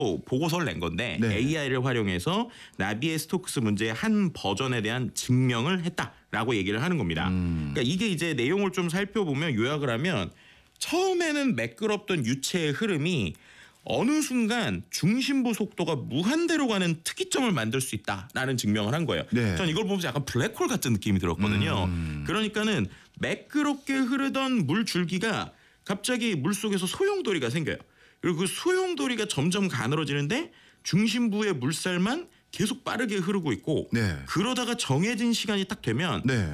보고서를 낸 건데 네. AI를 활용해서 나비의 스토크스 문제의 한 버전에 대한 증명을 했다라고 얘기를 하는 겁니다. 그러니까 이게 이제 내용을 좀 살펴보면 요약을 하면 처음에는 매끄럽던 유체의 흐름이 어느 순간 중심부 속도가 무한대로 가는 특이점을 만들 수 있다라는 증명을 한 거예요. 네. 전 이걸 보면서 약간 블랙홀 같은 느낌이 들었거든요. 그러니까는 매끄럽게 흐르던 물 줄기가 갑자기 물속에서 소용돌이가 생겨요. 그리고 그 소용돌이가 점점 가늘어지는데 중심부의 물살만 계속 빠르게 흐르고 있고 네. 그러다가 정해진 시간이 딱 되면 네.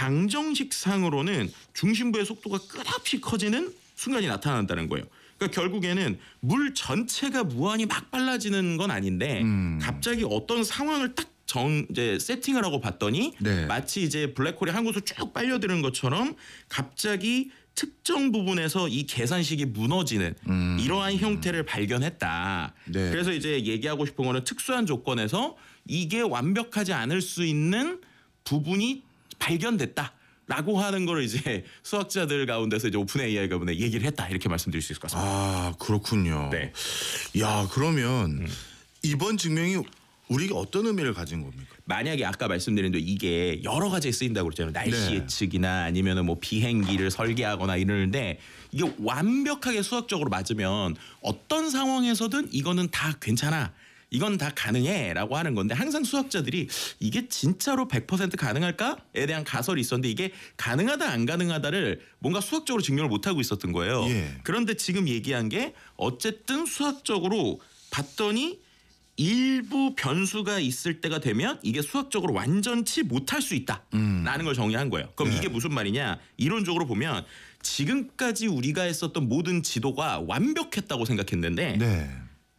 방정식상으로는 중심부의 속도가 끝없이 커지는 순간이 나타난다는 거예요. 그러니까 결국에는 물 전체가 무한히 막 빨라지는 건 아닌데 갑자기 어떤 상황을 딱 이제 세팅을 하고 봤더니 네. 마치 이제 블랙홀이 한 곳으로 쭉 빨려드는 것처럼 갑자기 특정 부분에서 이 계산식이 무너지는 이러한 형태를 발견했다. 네. 그래서 이제 얘기하고 싶은 거는 특수한 조건에서 이게 완벽하지 않을 수 있는 부분이 발견됐다. 라고 하는 걸 이제 수학자들 가운데서 이제 오픈 AI 가운데 얘기를 했다 이렇게 말씀드릴 수 있을 것 같습니다. 아, 그렇군요. 네. 야, 그러면 이번 증명이 우리가 어떤 의미를 가진 겁니까? 만약에 아까 말씀드린 대로 이게 여러 가지에 쓰인다고 그랬잖아요. 날씨 네. 예측이나 아니면은 뭐 비행기를 설계하거나 이러는데 이게 완벽하게 수학적으로 맞으면 어떤 상황에서든 이거는 다 괜찮아. 이건 다 가능해라고 하는 건데 항상 수학자들이 이게 진짜로 100% 가능할까에 대한 가설이 있었는데 이게 가능하다 안 가능하다를 뭔가 수학적으로 증명을 못하고 있었던 거예요. 예. 그런데 지금 얘기한 게 어쨌든 수학적으로 봤더니 일부 변수가 있을 때가 되면 이게 수학적으로 완전치 못할 수 있다라는 걸 정의한 거예요. 그럼 네. 이게 무슨 말이냐? 이론적으로 보면 지금까지 우리가 했었던 모든 지도가 완벽했다고 생각했는데 네.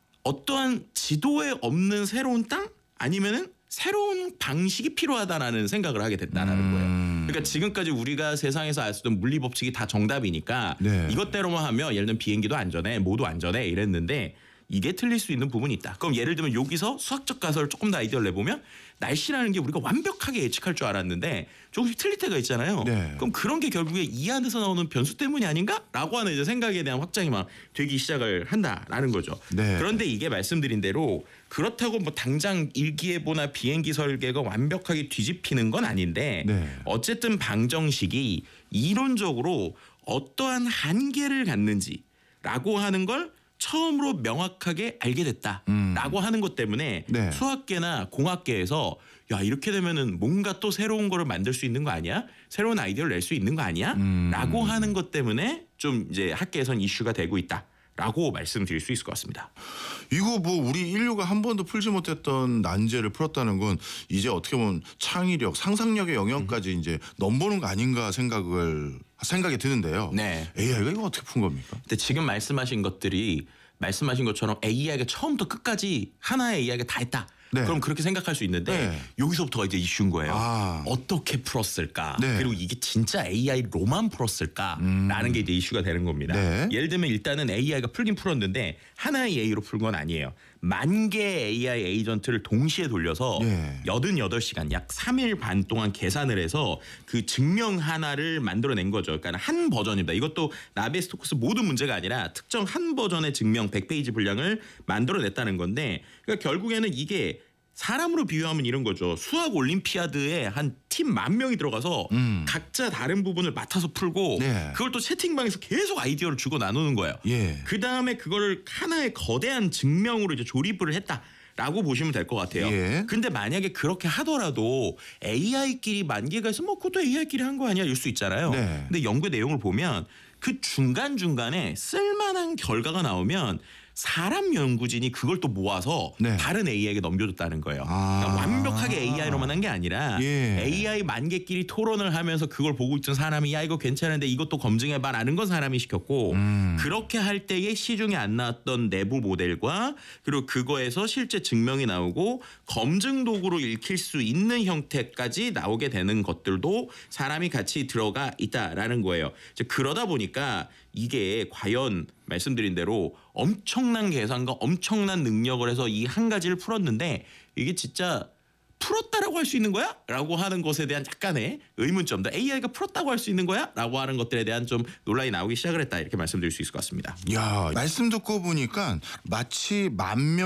어떠한 지도에 없는 새로운 땅 아니면은 새로운 방식이 필요하다라는 생각을 하게 됐다라는 거예요. 그러니까 지금까지 우리가 세상에서 알 수 있던 물리 법칙이 다 정답이니까 네. 이것대로만 하면 예를 들면 비행기도 안전해, 뭐도 안전해 이랬는데 이게 틀릴 수 있는 부분이 있다. 그럼 예를 들면 여기서 수학적 가설을 조금 더 아이디어를 내보면 날씨라는 게 우리가 완벽하게 예측할 줄 알았는데 조금씩 틀릴 때가 있잖아요. 네. 그럼 그런 게 결국에 이 안에서 나오는 변수 때문이 아닌가라고 하는 이제 생각에 대한 확장이 막 되기 시작을 한다라는 거죠. 네. 그런데 이게 말씀드린 대로 그렇다고 뭐 당장 일기예보나 비행기 설계가 완벽하게 뒤집히는 건 아닌데 네. 어쨌든 방정식이 이론적으로 어떠한 한계를 갖는지라고 하는 걸 처음으로 명확하게 알게 됐다라고 하는 것 때문에 네. 수학계나 공학계에서 야 이렇게 되면은 뭔가 또 새로운 거를 만들 수 있는 거 아니야? 새로운 아이디어를 낼 수 있는 거 아니야? 라고 하는 것 때문에 좀 이제 학계에선 이슈가 되고 있다라고 말씀드릴 수 있을 것 같습니다. 이거 뭐 우리 인류가 한 번도 풀지 못했던 난제를 풀었다는 건 이제 어떻게 보면 창의력, 상상력의 영역까지 이제 넘보는 거 아닌가 생각이 드는데요. 네. AI가 이거 어떻게 푼 겁니까? 근데 지금 말씀하신 것들이 말씀하신 것처럼 AI가 처음부터 끝까지 하나의 AI가 다 했다. 네. 그럼 그렇게 생각할 수 있는데 네. 여기서부터가 이제 이슈인 거예요. 아. 어떻게 풀었을까? 네. 그리고 이게 진짜 AI로만 풀었을까라는 게 이제 이슈가 되는 겁니다. 네. 예를 들면 일단은 AI가 풀긴 풀었는데 하나의 A로 풀 건 아니에요. 10,000개의 AI 에이전트를 동시에 돌려서 네. 88시간 약 3일 반 동안 계산을 해서 그 증명 하나를 만들어낸 거죠. 그러니까 한 버전입니다. 이것도 나비의 스토크스 모든 문제가 아니라 특정 한 버전의 증명 100페이지 분량을 만들어냈다는 건데 그러니까 결국에는 이게 사람으로 비유하면 이런 거죠. 수학 올림피아드에 한 팀 10,000명이 들어가서 각자 다른 부분을 맡아서 풀고 네. 그걸 또 채팅방에서 계속 아이디어를 주고 나누는 거예요. 예. 그 다음에 그거를 하나의 거대한 증명으로 이제 조립을 했다라고 보시면 될 것 같아요. 예. 근데 만약에 그렇게 하더라도 AI끼리 만개가 있으면 뭐 그것도 AI끼리 한 거 아니야 이럴 수 있잖아요. 네. 근데 연구의 내용을 보면 그 중간중간에 쓸만한 결과가 나오면 사람 연구진이 그걸 또 모아서 네. 다른 AI에게 넘겨줬다는 거예요. 아. 그러니까 완벽하게 AI로만 한 게 아니라 예. AI 만개끼리 토론을 하면서 그걸 보고 있던 사람이 야 이거 괜찮은데 이것도 검증해봐라는 건 사람이 시켰고 그렇게 할 때에 시중에 안 나왔던 내부 모델과 그리고 그거에서 실제 증명이 나오고 검증 도구로 읽힐 수 있는 형태까지 나오게 되는 것들도 사람이 같이 들어가 있다라는 거예요. 이제 그러다 보니까 이게 과연 말씀드린 대로 엄청난 계산과 엄청난 능력을 해서 이 한 가지를 풀었는데 이게 진짜 풀었다라고 할 수 있는 거야? 라고 하는 것에 대한 약간의 의문점도 AI가 풀었다고 할 수 있는 거야? 라고 하는 것들에 대한 좀 논란이 나오기 시작을 했다 이렇게 말씀드릴 수 있을 것 같습니다. 야, 말씀 듣고 보니까 마치 10,000명